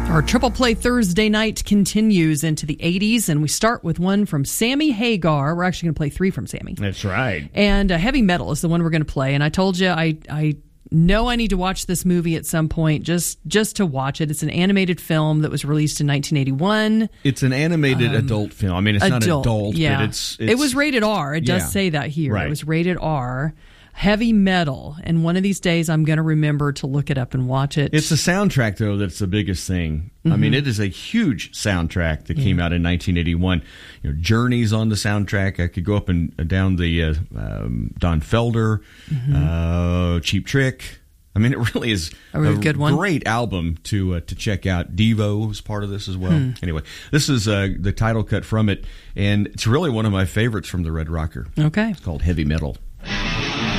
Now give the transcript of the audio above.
Our Triple Play Thursday night continues into the 80s, and we start with one from Sammy Hagar. We're actually going to play three from Sammy. That's right. And Heavy Metal is the one we're going to play. And I told you I know I need to watch this movie at some point just to watch it. It's an animated film that was released in 1981. It's an animated adult film. I mean, it's not adult, yeah. but it's... It was rated R. It does say that here. Right. It was rated R. Heavy Metal, and one of these days I'm going to remember to look it up and watch it. It's the soundtrack, though, that's the biggest thing. Mm-hmm. I mean, it is a huge soundtrack that came out in 1981. You know, Journey's on the soundtrack. I could go up and down the Don Felder, Cheap Trick. I mean, it really is a good one. Great album to check out. Devo is part of this as well. Anyway, this is the title cut from it, and it's really one of my favorites from the Red Rocker. Okay. It's called Heavy Metal.